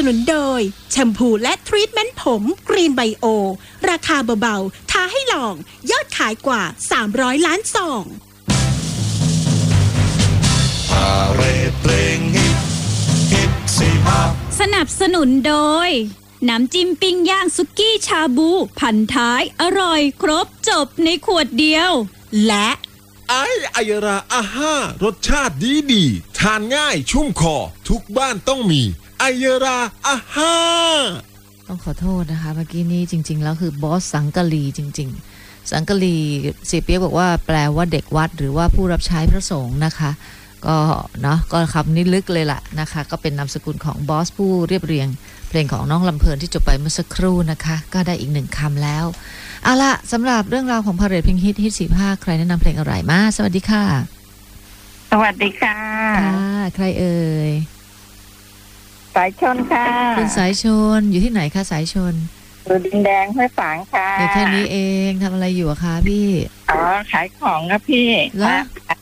นุนโดยแชมพูและทรีทเมนต์ผมกรีนไบโอราคาเบาๆท้าให้ลองยอดขายกว่า300ล้านซองพาเรดเพลงฮิต45 สนับสนุนโดยน้ำจิ้มปิ้งย่างสุกี้ชาบูพันท้ายอร่อยครบจบในขวดเดียวและไอยราอาห้ารสชาติดีทานง่ายชุ่มคอทุกบ้านต้องมีไอยราอาห้าต้องขอโทษนะคะเมื่อกี้นี้จริงๆแล้วคือบอสสังกะลีจริงๆสังกะลีเสียเปียกบอกว่าแปลว่าเด็กวัดหรือว่าผู้รับใช้พระสงฆ์นะคะก็เนาะก็คำนี้ลึกเลยล่ะนะคะก็เป็นนามสกุลของบอสผู้เรียบเรียงเพลงของน้องลำเพลินที่จบไปเมื่อสักครู่นะคะก็ได้อีก1คำแล้วเอาล่ะสำหรับเรื่องราวของพาเหรดเพลงฮิต45ใครแนะนำเพลงอะไรมาสวัสดีค่ะสวัสดีค่ะใครเอ่ยสายชนค่ะคุณสายชนอยู่ที่ไหนคะสายชนอยู่ดินแดงห้วยฝางค่ะอยู่แค่นี้เองทำอะไรอยู่อะคะพี่ขายของนะพี่แล้ว